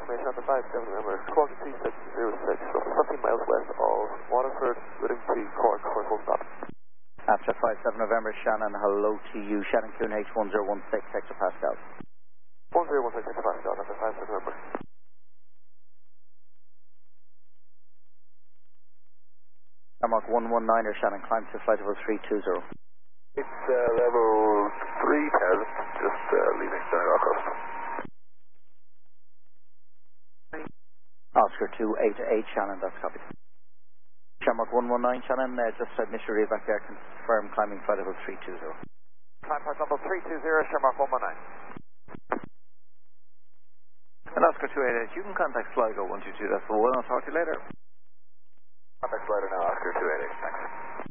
information on the 57 November, Squawk 3606, roughly 15 miles west of Waterford, routing to Cork for full stop. After 57 November, Shannon, hello to you. Shannon QNH 1016 hectopascal. 1016 hectopascal, after 57 November. Mark 119er, Shannon, climb to flight level 320. It's level 3000, just leaving Senegal coast. Oscar 288, Shannon, that's copied. Shamrock 119, Shannon, just initial reback there, confirm climbing flight level 320. Climb flight level 320, Shamrock 119. And Oscar 288, you can contact Sligo 122, that's the one. I'll talk to you later. Contact Slider now, Oscar 288, thanks.